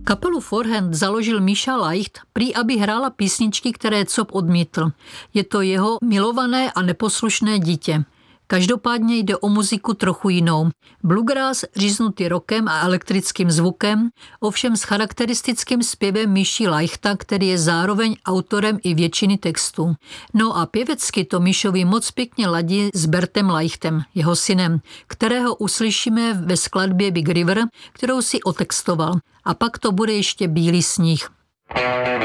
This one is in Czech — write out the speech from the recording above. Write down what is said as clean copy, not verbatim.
Kapelu Forehand založil Míša Leicht, prý aby hrála písničky, které Cob odmítl. Je to jeho milované a neposlušné dítě. Každopádně jde o muziku trochu jinou. Bluegrass říznutý rockem a elektrickým zvukem, ovšem s charakteristickým zpěvem Míši Leichta, který je zároveň autorem i většiny textů. No a pěvecky to Míšovi moc pěkně ladí s Bertem Leichtem, jeho synem, kterého uslyšíme ve skladbě Big River, kterou si otextoval. A pak to bude ještě Bílý sníh.